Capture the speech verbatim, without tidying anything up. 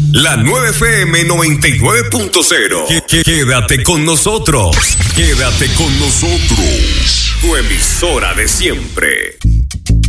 La nueve F M noventa y nueve punto cero. Quédate con nosotros. Quédate con nosotros. Tu emisora de siempre.